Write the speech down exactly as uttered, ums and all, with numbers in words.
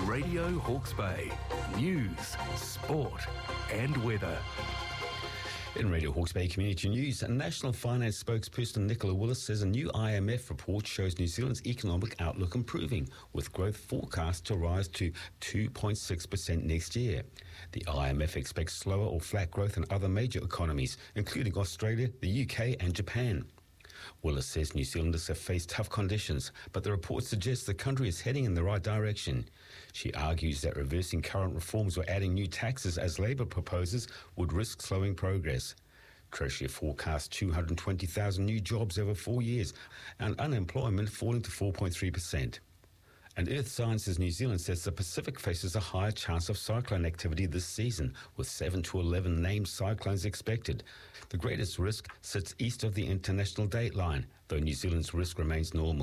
Radio Hawke's Bay. News, sport and weather. In Radio Hawke's Bay Community News, National Finance spokesperson Nicola Willis says a new I M F report shows New Zealand's economic outlook improving, with growth forecast to rise to two point six percent next year. The I M F expects slower or flat growth in other major economies, including Australia, the U K and Japan. Willis says New Zealanders have faced tough conditions, but the report suggests the country is heading in the right direction. She argues that reversing current reforms or adding new taxes, as Labour proposes, would risk slowing progress. Treasury forecasts two hundred twenty thousand new jobs over four years and unemployment falling to four point three percent. And Earth Sciences New Zealand says the Pacific faces a higher chance of cyclone activity this season, with seven to eleven named cyclones expected. The greatest risk sits east of the international date line, though New Zealand's risk remains normal.